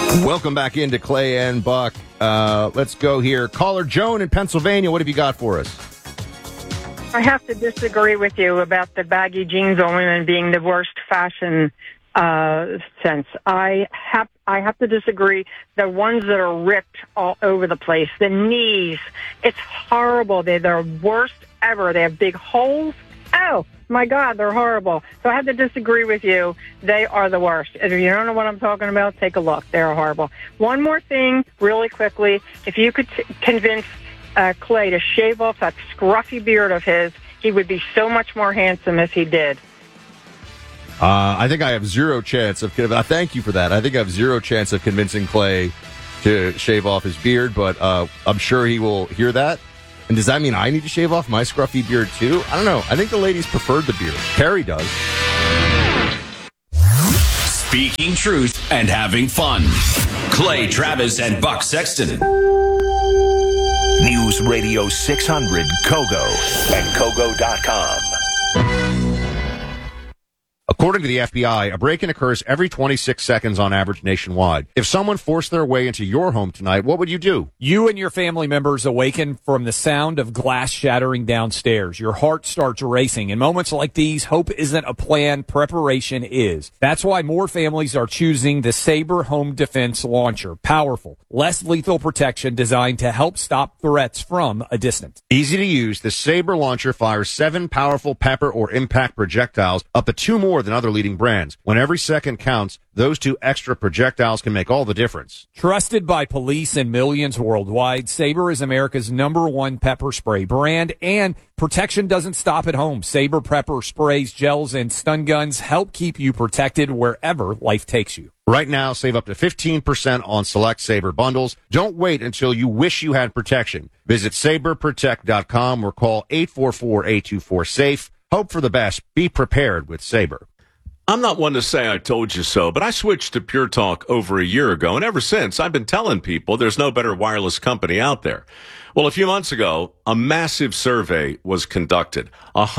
Welcome back into Clay and Buck. Let's go here. Caller Joan in Pennsylvania, what have you got for us? I have to disagree with you about the baggy jeans on women being the worst fashion sense. I have to disagree. The ones that are ripped all over the place, the knees, it's horrible. They're the worst ever. They have big holes. Oh, my God, they're horrible. So I have to disagree with you. They are the worst. If you don't know what I'm talking about, take a look. They're horrible. One more thing, really quickly. If you could convince Clay to shave off that scruffy beard of his, he would be so much more handsome if he did. I think I have zero chance of... thank you for that. I think I have zero chance of convincing Clay to shave off his beard, but I'm sure he will hear that. And does that mean I need to shave off my scruffy beard too? I don't know. I think the ladies preferred the beard. Carrie does. Speaking truth and having fun. Clay Travis and Buck Sexton. News Radio 600 Kogo and Kogo.com. According to the FBI, a break-in occurs every 26 seconds on average nationwide. If someone forced their way into your home tonight, what would you do? You and your family members awaken from the sound of glass shattering downstairs. Your heart starts racing. In moments like these, hope isn't a plan, preparation is. That's why more families are choosing the Sabre Home Defense Launcher. Powerful, less lethal protection designed to help stop threats from a distance. Easy to use, the Sabre launcher fires 7 powerful pepper or impact projectiles, up to 2 more than other leading brands. When every second counts, those 2 extra projectiles can make all the difference. Trusted by police and millions worldwide, Sabre is America's #1 pepper spray brand, and protection doesn't stop at home. Sabre pepper sprays, gels, and stun guns help keep you protected wherever life takes you. Right now, save up to 15% on select Sabre bundles. Don't wait until you wish you had protection. Visit SabreProtect.com or call 844-824-SAFE. Hope for the best. Be prepared with Sabre. I'm not one to say I told you so, but I switched to Pure Talk over a year ago, and ever since, I've been telling people there's no better wireless company out there. Well, a few months ago, a massive survey was conducted.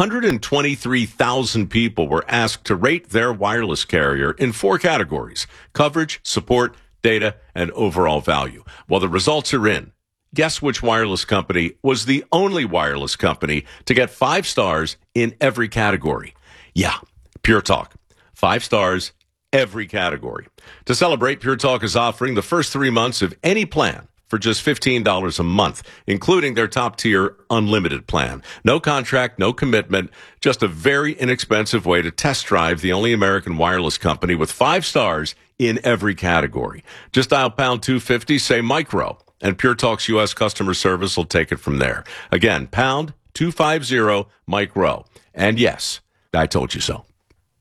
123,000 people were asked to rate their wireless carrier in 4 categories: coverage, support, data, and overall value. Well, the results are in. Guess which wireless company was the only wireless company to get 5 stars in every category? Yeah, Pure Talk. 5 stars, every category. To celebrate, Pure Talk is offering the first 3 months of any plan for just $15 a month, including their top-tier unlimited plan. No contract, no commitment, just a very inexpensive way to test drive the only American wireless company with 5 stars in every category. Just dial pound 250, say micro, and Pure Talk's U.S. customer service will take it from there. Again, pound 250 micro. And yes, I told you so.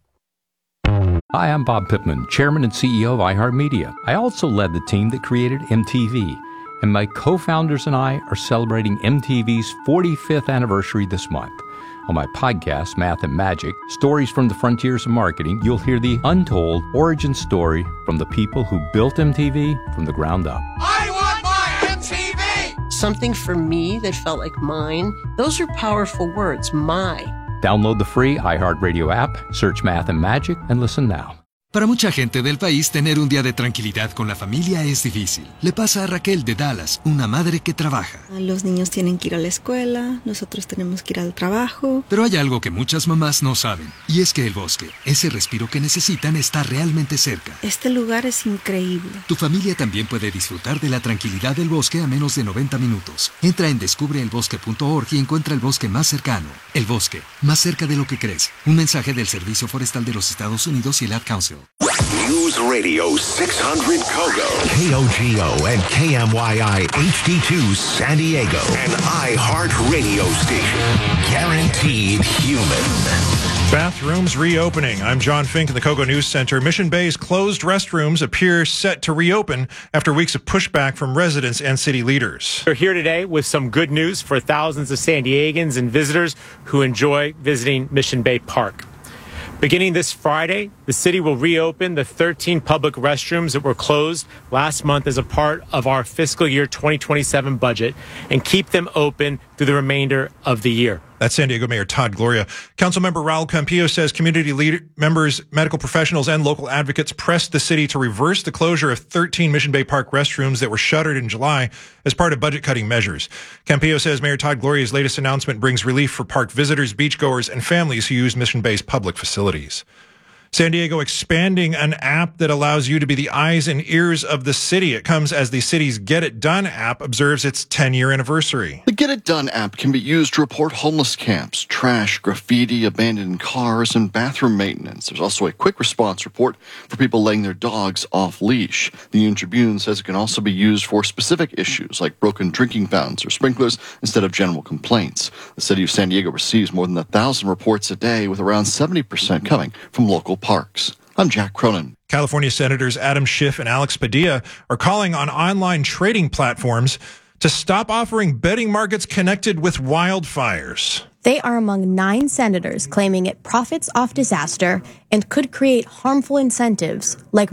Hi, I'm Bob Pittman, Chairman and CEO of iHeartMedia. I also led the team that created MTV, and my co-founders and I are celebrating MTV's 45th anniversary this month. On my podcast, Math and Magic, Stories from the Frontiers of Marketing, you'll hear the untold origin story from the people who built MTV from the ground up. I want my MTV! Something for me that felt like mine. Those are powerful words, my. Download the free iHeartRadio app, search Math and Magic, and listen now. Para mucha gente del país, tener un día de tranquilidad con la familia es difícil. Le pasa a Raquel de Dallas, una madre que trabaja. Los niños tienen que ir a la escuela, nosotros tenemos que ir al trabajo. Pero hay algo que muchas mamás no saben, y es que el bosque, ese respiro que necesitan, está realmente cerca. Este lugar es increíble. Tu familia también puede disfrutar de la tranquilidad del bosque a menos de 90 minutos. Entra en descubreelbosque.org y encuentra el bosque más cercano. El bosque, más cerca de lo que crees. Un mensaje del Servicio Forestal de los Estados Unidos y el Ad Council. News Radio 600 Kogo, KOGO and KMYI HD2 San Diego, an iHeart radio station, guaranteed human. Bathrooms reopening. I'm John Fink in the Kogo News Center. Mission Bay's closed restrooms appear set to reopen after weeks of pushback from residents and city leaders. We're here today with some good news for thousands of San Diegans and visitors who enjoy visiting Mission Bay Park. Beginning this Friday, the city will reopen the 13 public restrooms that were closed last month as a part of our fiscal year 2027 budget and keep them open through the remainder of the year. That's San Diego Mayor Todd Gloria. Councilmember Raul Campillo says community members, medical professionals, and local advocates pressed the city to reverse the closure of 13 Mission Bay Park restrooms that were shuttered in July as part of budget-cutting measures. Campillo says Mayor Todd Gloria's latest announcement brings relief for park visitors, beachgoers, and families who use Mission Bay's public facilities. San Diego expanding an app that allows you to be the eyes and ears of the city. It comes as the city's Get It Done app observes its 10-year anniversary. The Get It Done app can be used to report homeless camps, trash, graffiti, abandoned cars, and bathroom maintenance. There's also a quick response report for people letting their dogs off leash. The Union Tribune says it can also be used for specific issues like broken drinking fountains or sprinklers instead of general complaints. The city of San Diego receives more than 1,000 reports a day, with around 70% coming from local parks. I'm Jack Cronin. California Senators Adam Schiff and Alex Padilla are calling on online trading platforms to stop offering betting markets connected with wildfires. They are among 9 senators claiming it profits off disaster and could create harmful incentives like